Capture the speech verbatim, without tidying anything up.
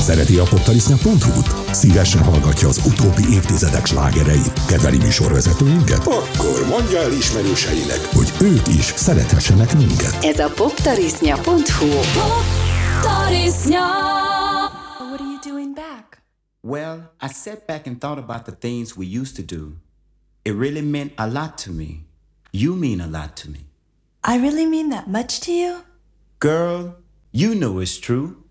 Szereti a poptarisznya pont hu-t? Szívesen hallgatja az utóbbi évtizedek slágereit? Kedveli műsorvezetőinket? Akkor mondja el ismerőseinek, hogy ők is szerethessenek minket. Ez a poptarisznya pont hu. Poptarisznya. What are you doing back? Well, I sat back and thought about the things we used to do. It really meant a lot to me. You mean a lot to me. I really mean that much to you? Girl, you know it's true.